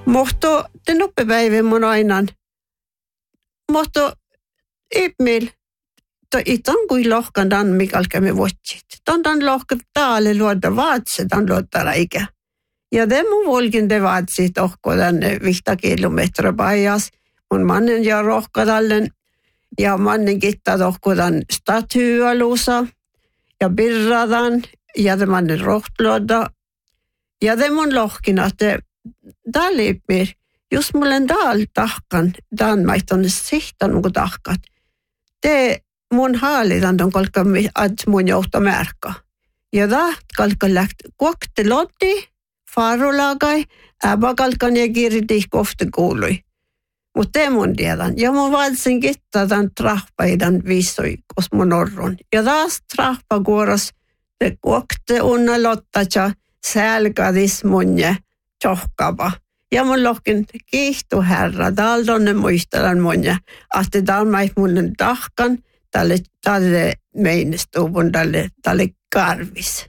Mutta te noppepäivän mun aina. Mutta ihmil, itan kuin lohkan dan mikalka me vuotsit. Ton lohkan taalle luoda vaatse, ton luoda reikä. Ja det mun volkin de vaatsit ohko tänne 5 kilometriä pajas. Mun mannen ja rohkadallen. Ja mannen gitta ohko tän statyalusa. Ja birradan. Ja det mannen rohtluoda. Ja det mun lohkin, että dalipir, just mulle dal tahkan, dan maiton sihtan mun tahkat. Te mun haalitan on kolka at mun johto märka. Ja taht kalka läht kuokte lotti, farulagai, äbakalkan ja kirdi kofte kuului. Mut te mun tiedän. Ja mun valsin kitta tämän trahpaidan viissoi, kos mun orron. Ja taas trahpa kuoras, te kuokte unna lottatja, sälkadis munje, tjohkava. Ja mun lohkin kiihtu herra, taldonne muistelan munje, että talmait mun tahkan, tälle meinistuvun, tälle karvis.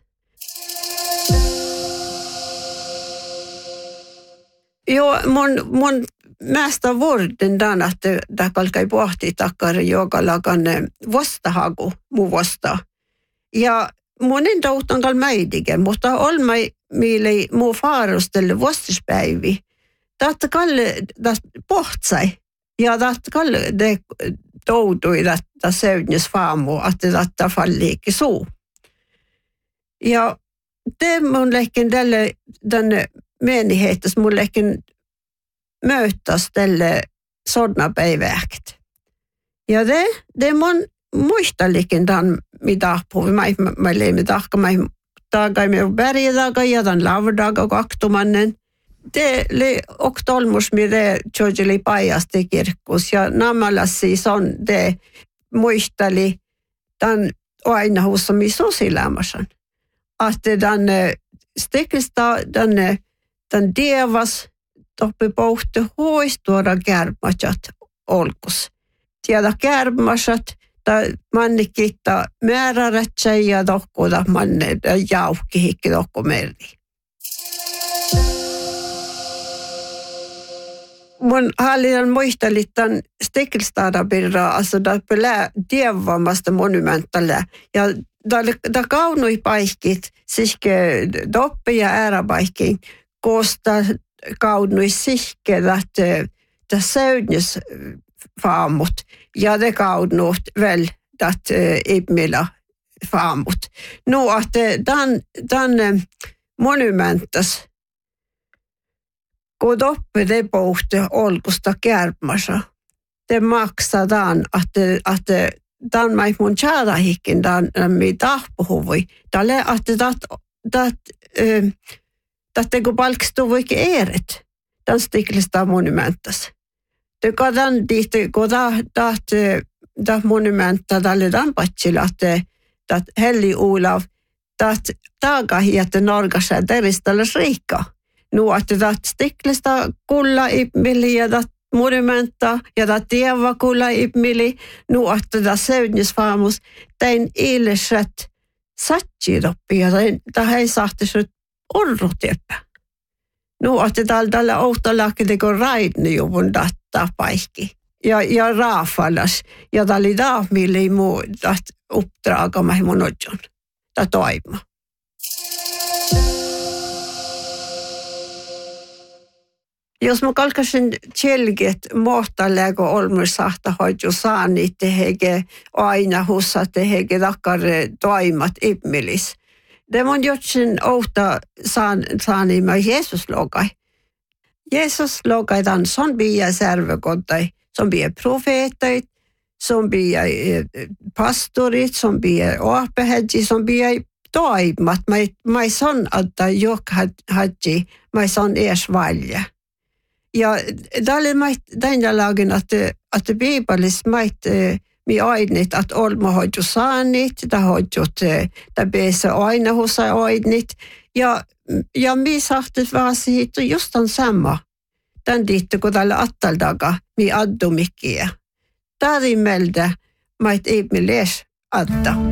Joo, mun mästä vuoden tämän, että tämä kalkai pohti takkari, joka lakan vastahaku mun vasta. Ja monen toutan kal mäidige, mutta olmai mieli muu faarustelle vastuspäivi. Tahta kalle pohtsai. Ja tahta kalle de toutui tätä seudnes faamua, että tahta falliikki suu. Ja te mun lehken tänne meniheittas mun lehken mööttäs tälle sodnapäivähket. Ja de mun muistalikin tämän, mitä puhui. Mä leimme tahka, mä taakaimme bergdaga ja tämän lavdaga kaktumannen. Det oktolmus mire tjojeli pajasti kirkkus ja namalassi son de muistali tämän aina huussa mi sosilämäsen. Että tämän stekista tämän dievas toppi pohti huistuoda kärpmasat olkus. Tiedä kärpmasat manni kiittää määrärätsä ja tohkuuta manne jauhki hikki tohku merri. Mun hallin muisteli tämän Stikkelstadabirraa, alltså där pelää dievamasta monumentalla. Ja där kaunui paikit, siske doppe ja ääräpaikin, kosta kaunui siske, että seudnes faamut. Ja det kaunut väl att ibmilla faamut. Nu att den monumentas kun doppe det pohti olkusta kärpmassa. Det maksataan, että tämän mai mun tjadahikin tämän mi tahpuhuvui. Tälle, että tätä kun palkstuvuikin eeret, tämän stiklista monumentas. Tykä tämän tihti, kun tämä monumenta tälle tämän patsilla, että Helli Olav, että taakahi, että Norgassa ja teristellä riikkaa. Nu att det stiklista kulla ibmili ja det monumenta ja det tieva kulla ibmili. Nu att det seudnisfaamus tein ilset satsidoppi ja det ei sahtisut orrutieppä. Nu att det tällä ouhtalakin teko raidnijuvun datta paikki. Ja raafalas ja det oli daamili muu dat uppdragama mun odjon. Det toima. Jos mä kalkasin tjelget mohtalle, kun olmus sahta hoidju saani, tehege aina hussa, tehege takkar toimat ibmilis. Det mun jotsin outa saani mä Jeesus logai. Jeesus logai tämän son biä servekodai, son biä profeetait, son biä pastorit, son biä oapehedji, son biä toimat. Mä son että jok hadji, mä son ees valja. Ja tälle tänä lagin, että Bibelissa mi ainit, että olma hoidju saanit, että hoidjut, että beese aina husa ainit. Ja mi sahtis vaan siitä just on sama. Tän diitte, kun tällä attaldaga mi addumikkiä. Täällä meiltä mait ei me lees adda.